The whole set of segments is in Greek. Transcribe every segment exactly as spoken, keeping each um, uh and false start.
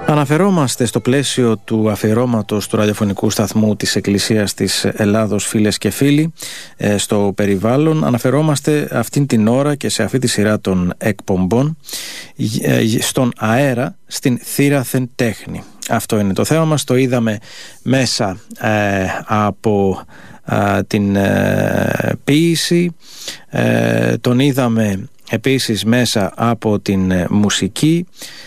Αναφερόμαστε στο πλαίσιο του αφιερώματος του ραδιοφωνικού σταθμού της Εκκλησίας της Ελλάδος, φίλες και φίλοι, στο περιβάλλον. Αναφερόμαστε αυτήν την ώρα και σε αυτή τη σειρά των εκπομπών στον αέρα, στην θύραθεν τέχνη. Αυτό είναι το θέμα μας. Το είδαμε μέσα ε, από ε, την ε, ποίηση, ε, τον είδαμε επίσης μέσα από την ε, μουσική,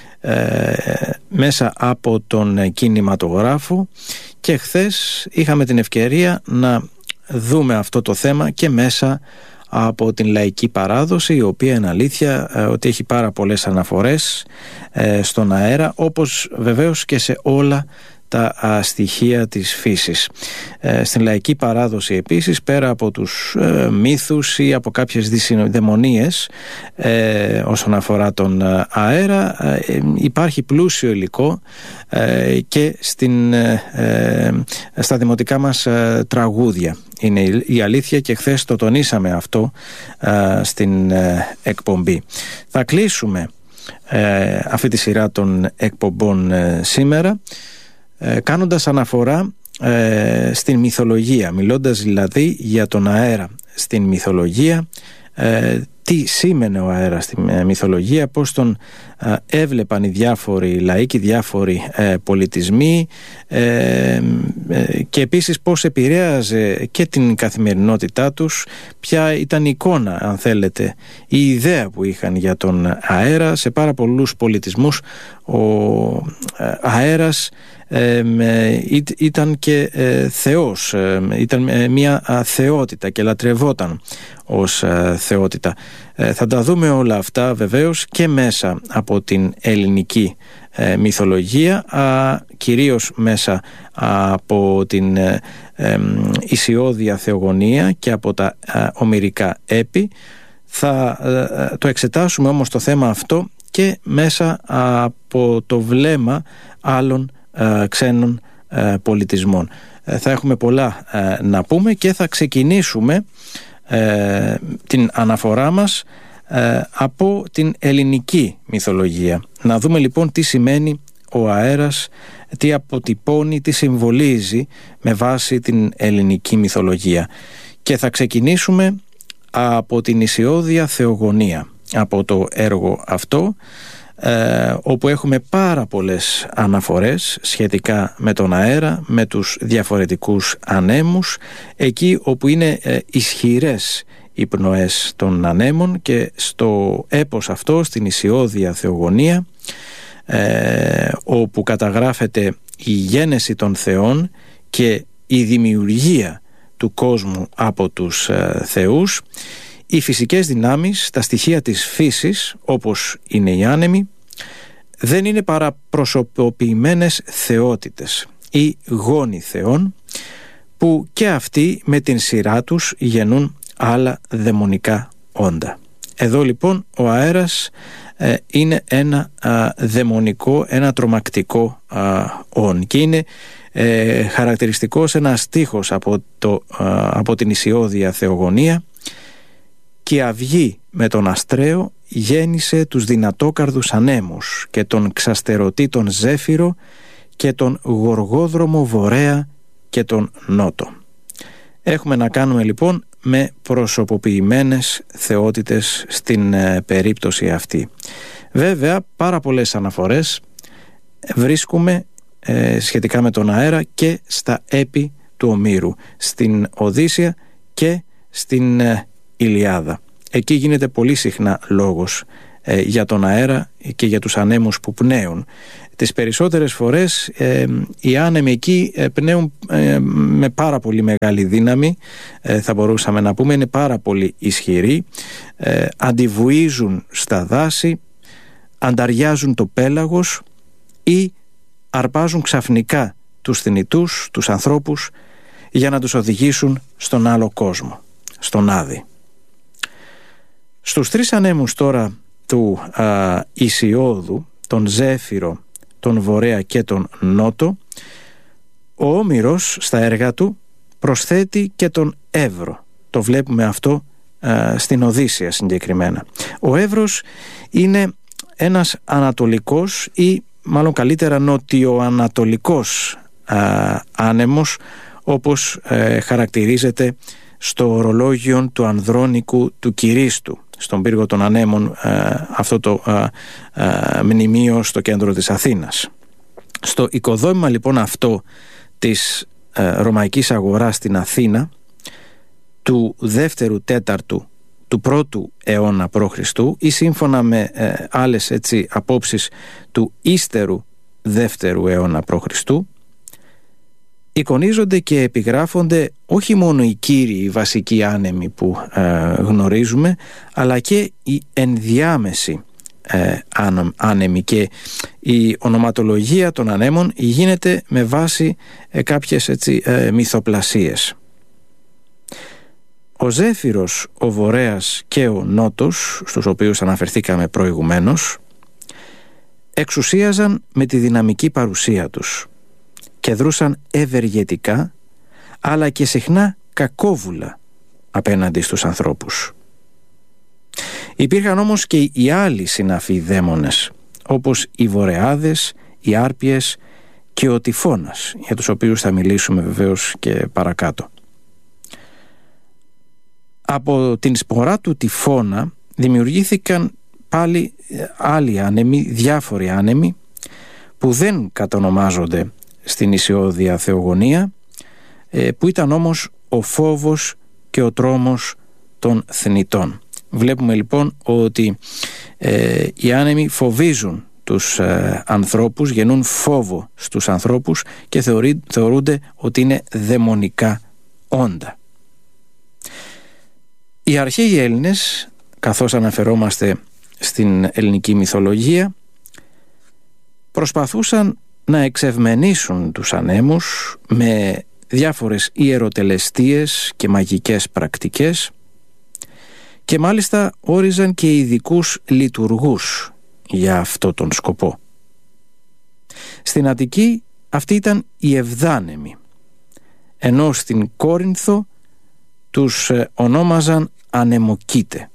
Ε, μέσα από τον κινηματογράφο, και χθες είχαμε την ευκαιρία να δούμε αυτό το θέμα και μέσα από την λαϊκή παράδοση, η οποία είναι αλήθεια ε, ότι έχει πάρα πολλές αναφορές ε, στον αέρα, όπως βεβαίως και σε όλα τα α, στοιχεία της φύσης. Ε, στην λαϊκή παράδοση επίσης, πέρα από τους ε, μύθους ή από κάποιες δαιμονίες ε, όσον αφορά τον ε, αέρα, ε, υπάρχει πλούσιο υλικό ε, και στην, ε, ε, στα δημοτικά μας ε, τραγούδια. Είναι η αλήθεια, και χθες το τονίσαμε αυτό ε, στην ε, εκπομπή. Θα κλείσουμε ε, αυτή τη σειρά των εκπομπών ε, σήμερα Ε, κάνοντας αναφορά ε, στην μυθολογία, μιλώντας δηλαδή για τον αέρα στην μυθολογία, ε, τι σήμαινε ο αέρας στη μυθολογία, πώς τον ε, έβλεπαν οι διάφοροι λαοί και οι διάφοροι ε, πολιτισμοί, ε, ε, και επίσης πώς επηρέαζε και την καθημερινότητά τους, ποια ήταν η εικόνα, αν θέλετε, η ιδέα που είχαν για τον αέρα. Σε πάρα πολλούς πολιτισμούς ο ε, αέρας Ε, ε, ήταν και ε, θεός, ε, ήταν ε, μια α, θεότητα και λατρευόταν ως α, θεότητα. Ε, θα τα δούμε όλα αυτά βεβαίως και μέσα από την ελληνική ε, μυθολογία, α, κυρίως μέσα από την ε, ε, Ησιώδια Θεογονία και από τα ε, ομηρικά έπι. Θα ε, το εξετάσουμε όμως το θέμα αυτό και μέσα από το βλέμμα άλλων ξένων πολιτισμών. Θα έχουμε πολλά να πούμε και θα ξεκινήσουμε την αναφορά μας από την ελληνική μυθολογία. Να δούμε λοιπόν τι σημαίνει ο αέρας, τι αποτυπώνει, τι συμβολίζει με βάση την ελληνική μυθολογία. Και θα ξεκινήσουμε από την Ησιώδια Θεογονία, από το έργο αυτό, Ε, όπου έχουμε πάρα πολλές αναφορές σχετικά με τον αέρα, με τους διαφορετικούς ανέμους, εκεί όπου είναι ε, ισχυρές οι πνοές των ανέμων. Και στο έπος αυτό, στην Ησιώδια Θεογονία, ε, όπου καταγράφεται η γένεση των θεών και η δημιουργία του κόσμου από τους ε, θεούς, οι φυσικές δυνάμεις, τα στοιχεία της φύσης, όπως είναι οι άνεμοι, δεν είναι παρά προσωποποιημένες θεότητες ή γόνοι θεών, που και αυτοί με την σειρά τους γεννούν άλλα δαιμονικά όντα. Εδώ λοιπόν ο αέρας ε, είναι ένα α, δαιμονικό, ένα τρομακτικό α, όν, και είναι ε, χαρακτηριστικός ένας στίχος από, το, α, από την Ησιώδια Θεογονία: «Και η αυγή με τον αστραίο γέννησε τους δυνατόκαρδους ανέμους και τον ξαστερωτή τον Ζέφυρο και τον γοργόδρομο Βορέα και τον Νότο». Έχουμε να κάνουμε λοιπόν με προσωποποιημένες θεότητες στην ε, περίπτωση αυτή. Βέβαια πάρα πολλές αναφορές βρίσκουμε ε, σχετικά με τον αέρα και στα έπι του Ομήρου, στην Οδύσσεια και στην ε, Ηλιάδα. Εκεί γίνεται πολύ συχνά λόγος ε, για τον αέρα και για τους ανέμους που πνέουν. Τις περισσότερες φορές ε, οι άνεμοι εκεί ε, πνέουν ε, με πάρα πολύ μεγάλη δύναμη, ε, θα μπορούσαμε να πούμε, είναι πάρα πολύ ισχυροί, ε, αντιβουίζουν στα δάση, ανταριάζουν το πέλαγος ή αρπάζουν ξαφνικά τους θνητούς, τους ανθρώπους, για να τους οδηγήσουν στον άλλο κόσμο, στον Άδη. Στους τρεις ανέμους τώρα του α, Ησιώδου, τον Ζέφυρο, τον Βορέα και τον Νότο, ο Όμηρος στα έργα του προσθέτει και τον Εύρο. Το βλέπουμε αυτό α, στην Οδύσσεια συγκεκριμένα. Ο Εύρος είναι ένας ανατολικός ή μάλλον καλύτερα νοτιοανατολικός α, άνεμος, όπως ε, χαρακτηρίζεται στο ορολόγιο του Ανδρώνικου του Κυρίστου, στον πύργο των Ανέμων, ε, αυτό το ε, ε, μνημείο στο κέντρο της Αθήνας. Στο οικοδόμημα λοιπόν αυτό της ε, Ρωμαϊκής Αγοράς στην Αθήνα του δεύτερου τέταρτου του πρώτου αιώνα π.Χ. ή σύμφωνα με ε, άλλες έτσι απόψεις του ύστερου δεύτερου αιώνα π.Χ. εικονίζονται και επιγράφονται όχι μόνο οι κύριοι, οι βασικοί άνεμοι που ε, γνωρίζουμε, αλλά και οι ενδιάμεση ε, άνεμοι, και η ονοματολογία των ανέμων γίνεται με βάση ε, κάποιες έτσι, ε, μυθοπλασίες. Ο Ζέφυρος, ο Βορέας και ο Νότος, στους οποίους αναφερθήκαμε προηγουμένως, εξουσίαζαν με τη δυναμική παρουσία τους και δρούσαν ευεργετικά, αλλά και συχνά κακόβουλα απέναντι στους ανθρώπους. Υπήρχαν όμως και οι άλλοι συναφοί δαίμονες, όπως οι Βορεάδες, οι Άρπιες και ο Τυφώνας, για τους οποίους θα μιλήσουμε βεβαίως και παρακάτω. Από την σπορά του Τυφώνα δημιουργήθηκαν πάλι άλλοι άνεμοι, διάφοροι άνεμοι, που δεν κατονομάζονται στην ισιώδια θεογονία, που ήταν όμως ο φόβος και ο τρόμος των θνητών. Βλέπουμε λοιπόν ότι ε, οι άνεμοι φοβίζουν τους ε, ανθρώπους, γεννούν φόβο στους ανθρώπους και θεωρεί, θεωρούνται ότι είναι δαιμονικά όντα. Οι αρχαίοι Έλληνες, καθώς αναφερόμαστε στην ελληνική μυθολογία, προσπαθούσαν να εξευμενήσουν τους ανέμους με διάφορες ιεροτελεστίες και μαγικές πρακτικές, και μάλιστα όριζαν και ειδικούς λειτουργούς για αυτό τον σκοπό. Στην Αττική αυτοί ήταν οι Ευδάνεμοι, ενώ στην Κόρινθο τους ονόμαζαν Ανεμοκήτε.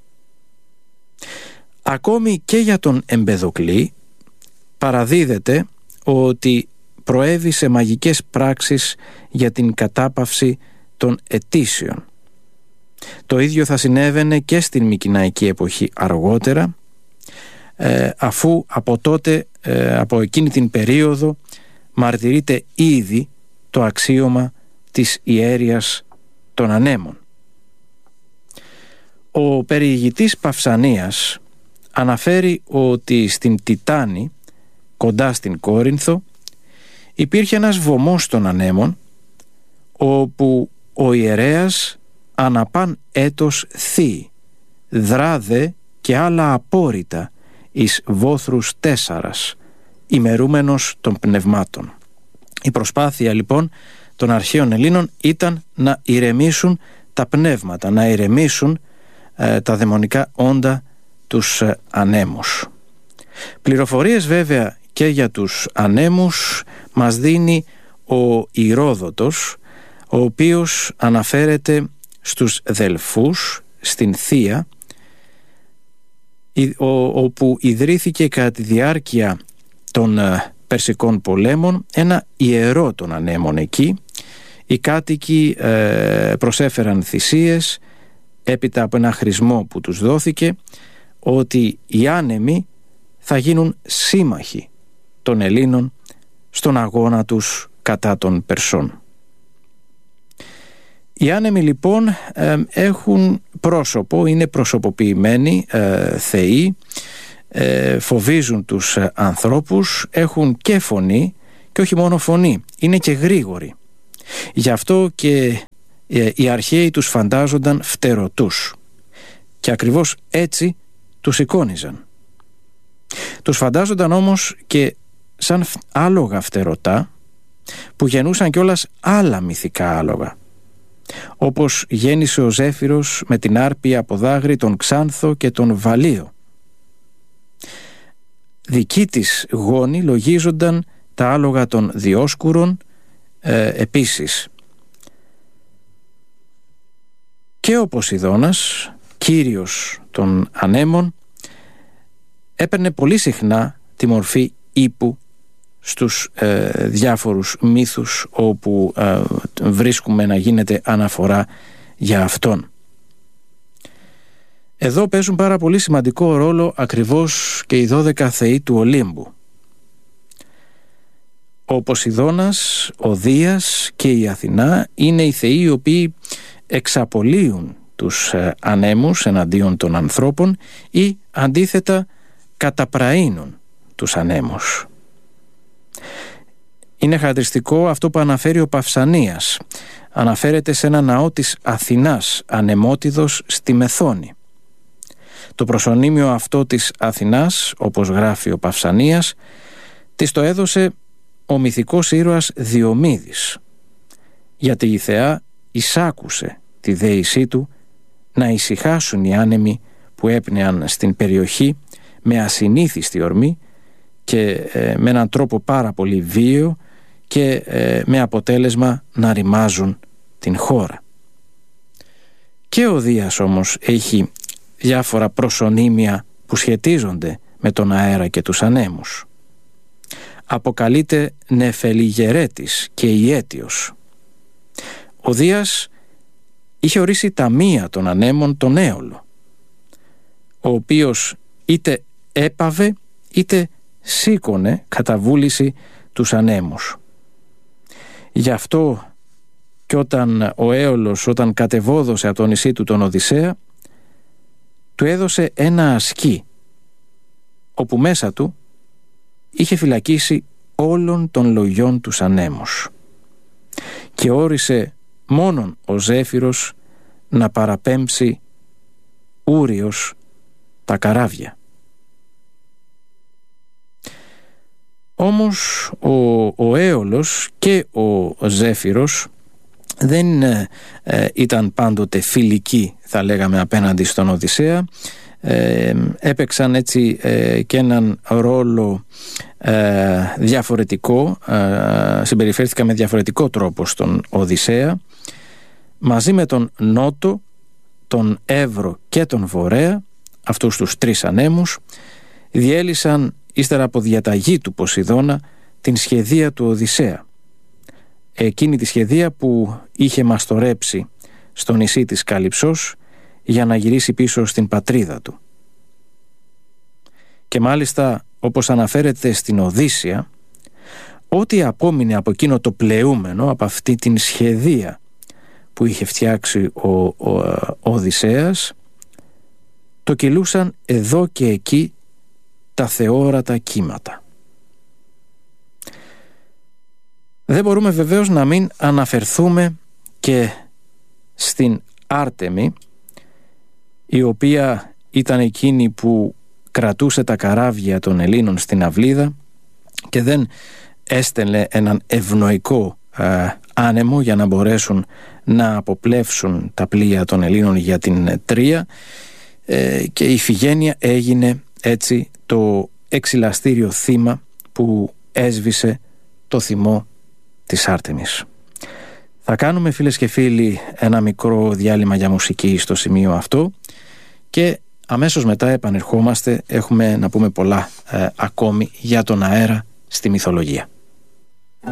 Ακόμη και για τον Εμπεδοκλή παραδίδεται ότι προέβη σε μαγικές πράξεις για την κατάπαυση των αιτήσεων. Το ίδιο θα συνέβαινε και στην Μικηναϊκή εποχή αργότερα, ε, αφού από τότε, ε, από εκείνη την περίοδο, μαρτυρείται ήδη το αξίωμα της ιέρειας των ανέμων. Ο περιηγητής Παυσανίας αναφέρει ότι στην Τιτάνη, κοντά στην Κόρινθο, υπήρχε ένας βωμός των ανέμων, όπου ο ιερέας αναπάν έτος θύει, δράδε και άλλα απόρριτα εις βόθρους τέσσαρας, ημερούμενος των πνευμάτων. Η προσπάθεια λοιπόν των αρχαίων Ελλήνων ήταν να ηρεμήσουν τα πνεύματα, να ηρεμήσουν ε, τα δαιμονικά όντα, τους ε, ανέμους. Πληροφορίες βέβαια και για τους ανέμους μας δίνει ο Ηρόδοτος, ο οποίος αναφέρεται στους Δελφούς στην Θεία, όπου ιδρύθηκε κατά τη διάρκεια των Περσικών πολέμων ένα ιερό των ανέμων εκεί. Οι κάτοικοι ε, προσέφεραν θυσίες έπειτα από ένα χρησμό που τους δόθηκε, ότι οι άνεμοι θα γίνουν σύμμαχοι των Ελλήνων στον αγώνα τους κατά των Περσών. Οι άνεμοι λοιπόν ε, έχουν πρόσωπο, είναι προσωποποιημένοι ε, θεοί, ε, φοβίζουν τους ε, ανθρώπους, έχουν και φωνή, και όχι μόνο φωνή, είναι και γρήγοροι. Γι' αυτό και ε, οι αρχαίοι τους φαντάζονταν φτερωτούς, και ακριβώς έτσι τους εικόνιζαν. Τους φαντάζονταν όμως και σαν άλογα φτερωτά, που γεννούσαν κιόλας άλλα μυθικά άλογα, όπως γέννησε ο Ζέφυρος με την Άρπη από δάγρη, τον Ξάνθο και τον Βαλίο. Δική της γόνη λογίζονταν τα άλογα των Διόσκουρων ε, επίσης. Και ο Ποσειδώνας, κύριος των ανέμων, έπαιρνε πολύ συχνά τη μορφή ύπου στους ε, διάφορους μύθους όπου ε, βρίσκουμε να γίνεται αναφορά για αυτόν. Εδώ παίζουν πάρα πολύ σημαντικό ρόλο ακριβώς και οι δώδεκα θεοί του Ολύμπου. Ο Ποσειδώνας, ο Δίας και η Αθηνά είναι οι θεοί οι οποίοι εξαπολύουν τους ε, ανέμους εναντίον των ανθρώπων ή αντίθετα καταπραίνουν τους ανέμους. Είναι χαρακτηριστικό αυτό που αναφέρει ο Παυσανίας. Αναφέρεται σε ένα ναό της Αθηνάς, ανεμότιδος στη Μεθόνη. Το προσωνύμιο αυτό της Αθηνάς, όπως γράφει ο Παυσανίας, της το έδωσε ο μυθικός ήρωας Διομήδης, γιατί η θεά εισάκουσε τη δέησή του να ησυχάσουν οι άνεμοι που έπνεαν στην περιοχή με ασυνήθιστη ορμή και ε, με έναν τρόπο πάρα πολύ βίαιο και ε, με αποτέλεσμα να ρημάζουν την χώρα. Και ο Δίας όμως έχει διάφορα προσωνύμια που σχετίζονται με τον αέρα και τους ανέμους. Αποκαλείται Νεφελιγερέτης και Ιέτιος. Ο Δίας είχε ορίσει ταμεία των ανέμων τον Έολο, ο οποίος είτε έπαβε είτε σήκωνε κατά βούληση τους ανέμους. Γι' αυτό και όταν ο Έολος, όταν κατεβόδωσε από το νησί του τον Οδυσσέα, του έδωσε ένα ασκή, όπου μέσα του είχε φυλακίσει όλων των λογιών τους ανέμους και όρισε μόνον ο Ζέφυρος να παραπέμψει ούριος τα καράβια. Όμως ο, ο Έολος και ο Ζέφυρος δεν ε, ε, ήταν πάντοτε φιλικοί, θα λέγαμε, απέναντι στον Οδυσσέα. Ε, έπαιξαν έτσι ε, και έναν ρόλο ε, διαφορετικό, ε, συμπεριφέρθηκαν με διαφορετικό τρόπο στον Οδυσσέα. Μαζί με τον Νότο, τον Εύρο και τον Βορέα, αυτούς τους τρεις ανέμους, διέλυσαν ύστερα από διαταγή του Ποσειδώνα την σχεδία του Οδυσσέα, εκείνη τη σχεδία που είχε μαστορέψει στο νησί της Καλυψός για να γυρίσει πίσω στην πατρίδα του. Και μάλιστα, όπως αναφέρεται στην Οδύσσεια, ό,τι απόμεινε από εκείνο το πλεούμενο, από αυτή την σχεδία που είχε φτιάξει ο, ο, ο Οδυσσέας, το κυλούσαν εδώ και εκεί τα θεόρατα κύματα. Δεν μπορούμε βεβαίως να μην αναφερθούμε και στην Άρτεμη, η οποία ήταν εκείνη που κρατούσε τα καράβια των Ελλήνων στην αυλίδα και δεν έστελνε έναν ευνοϊκό ε, άνεμο για να μπορέσουν να αποπλεύσουν τα πλοία των Ελλήνων για την Τρία, ε, και η Ιφηγένεια έγινε έτσι το εξυλαστήριο θύμα που έσβησε το θυμό της Άρτεμις. Θα κάνουμε, φίλες και φίλοι, ένα μικρό διάλειμμα για μουσική στο σημείο αυτό και αμέσως μετά επανερχόμαστε. Έχουμε να πούμε πολλά ε, ακόμη για τον αέρα στη μυθολογία.